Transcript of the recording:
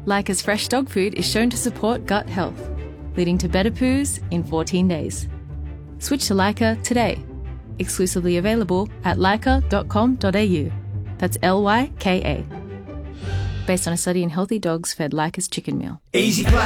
Lyca's fresh dog food is shown to support gut health, leading to better poos in 14 days. Switch to Lyca today. Exclusively available at lyca.com.au. That's Lyka. Based on a study in healthy dogs fed Lyca's chicken meal. Easy Play.